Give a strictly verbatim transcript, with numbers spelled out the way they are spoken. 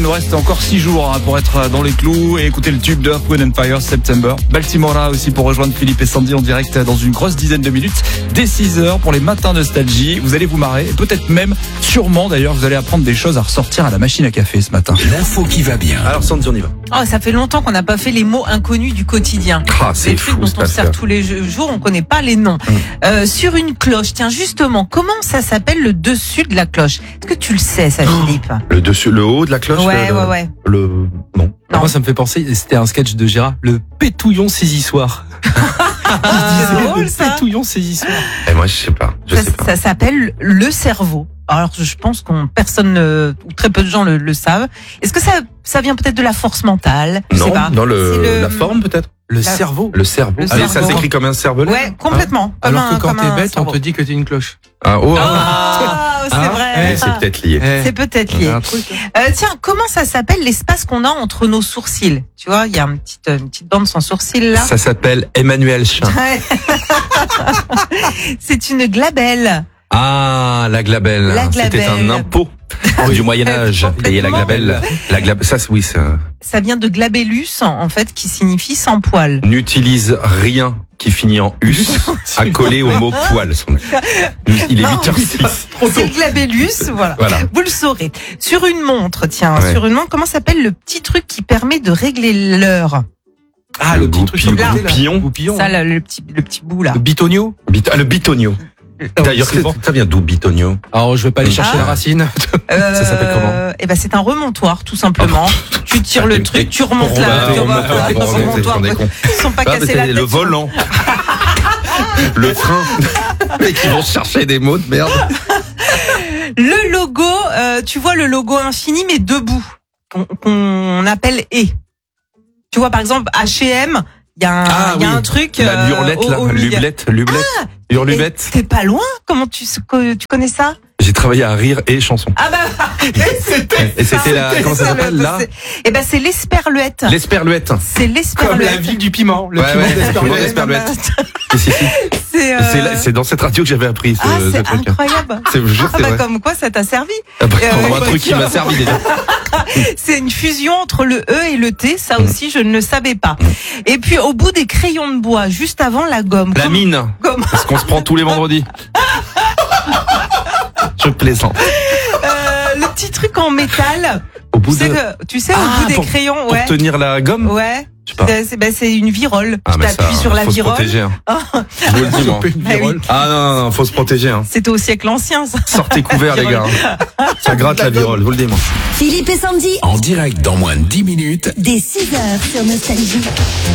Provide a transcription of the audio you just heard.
Il nous reste encore six jours hein, pour être dans les clous et écouter le tube de Earth, Wind and Fire, September. Baltimore là aussi pour rejoindre Philippe et Sandy en direct dans une grosse dizaine de minutes dès six heures pour les matins nostalgie. Vous allez vous marrer et peut-être même, sûrement d'ailleurs, vous allez apprendre des choses à ressortir à la machine à café ce matin. L'info qui va bien. Alors Sandy, on y va. Oh, ça fait longtemps qu'on n'a pas fait les mots inconnus du quotidien. Ah, c'est les fou, trucs dont cette on se sert affaire. tous les jours, on connaît pas les noms. Hum. Euh, sur une cloche, tiens justement, comment ça s'appelle le dessus de la cloche? Est-ce que tu le sais, ça, Philippe? Le dessus, le haut de la cloche. Ouais, le, ouais, ouais. Le non. Non. Moi, ça me fait penser, c'était un sketch de Gérard, le pétouillon saisissoir. Ah, drôle, le ça. pétouillon saisissoir. Et moi, je sais pas. Je Ça, sais pas. ça s'appelle le cerveau. Alors, je pense qu'on personne ne- ou très peu de gens le, le savent. Est-ce que ça, ça vient peut-être de la force mentale? Je sais Non, pas. dans le, C'est le- la forme peut-être. Le La- cerveau. Le cerveau. Le Allez, ça cerveau. s'écrit comme un cervelet. Ouais, complètement. Comme Alors un- que quand comme t'es un bête, on cerveau. te dit que t'es une cloche. Ah, oh, Ah, c'est Hein vrai. Eh, c'est peut-être lié. Eh, C'est peut-être il y lié. a un truc. hein. Euh, tiens, comment ça s'appelle l'espace qu'on a entre nos sourcils? Tu vois, il y a une petite, une petite bande sans sourcils là. Ça s'appelle Emmanuel Chin. Ouais. C'est une glabelle. Ah, la glabelle. La C'était glabelle. un impôt du Moyen Âge. Et la glabelle, la glabelle, ça, c'est- oui, ça Ça vient de glabellus, en fait, qui signifie sans poil. n'utilise rien qui finit en us à coller au mot poil. Il est Non. huit heures six. C'est le glabellus, voilà. Voilà. Vous le saurez. Sur une montre, tiens, Ouais. sur une montre, comment s'appelle le petit truc qui permet de régler l'heure? Ah, le petit truc sur le goupillon. côté, là. Goupillon. Goupillon. Ça, là, le petit, le petit bout là. Le bitonio. Bit- ah, le bitonio. D'ailleurs, c'est bon. ça vient d'où bitonio? Alors, je vais pas aller chercher Ah. la racine. Euh, s'appelle comment Eh ben, c'est un remontoir, tout simplement. Tu tires le truc, tu remontes Pour la, remonter, tu remonter, remontes la- remonter, le remontoir. on est con. Ils sont pas Ah, mais cassés la c'est tête. le sur- volant. Le frein. Mais qui vont chercher des mots de merde. Le logo, euh, tu vois le logo infini, mais debout, qu'on qu'on appelle E. Tu vois, par exemple, H et M, il y a un, Ah, il y a oui. un truc. La euh, lurlette, au- là. au milieu. Lublette, lublette. Et Hurluvette. T'es pas loin? Comment tu, tu connais ça? J'ai travaillé à Rire et Chanson. Ah bah, c'était Et c'était la, comment ça s'appelle, là? Eh ben, c'est l'esperluette. L'esperluette. C'est Comme la l'esperluette. ville du piment. Le Ouais, piment ouais, d'Esperluette. l'esperluette. Si, si, si. C'est, euh, C'est là- c'est dans cette radio que j'avais appris ce, ah, ce c'est truc. incroyable. C'est, je vous jure, Ah c'est bah, vrai. comme quoi, ça t'a servi. Ah bah, Euh, pour un truc qui m'a servi déjà. C'est une fusion entre le E et le T. Ça aussi, je ne le savais pas. Et puis, au bout des crayons de bois, juste avant la gomme. La Comment- mine. Comment Parce qu'on se prend tous les vendredis. Je plaisante. euh, le petit truc en métal. Au bout Tu sais, de, que, tu sais, au Ah, bout des pour- crayons, pour ouais. tenir la gomme. Ouais. Je sais pas. C'est, c'est- ben, c'est une virole. Ah, tu mais ça, t'appuies sur la faut se virole. protéger. Hein. Ah. Je vous le dis, moi. Une Ah oui. virole. Ah non, non, non, faut se protéger. Hein. C'était au siècle ancien, ça. Sortez couverts, les gars. hein. Ça gratte la virole, je vous le dis, moi. En direct dans moins de dix minutes. Dès six heures sur Nostalgie.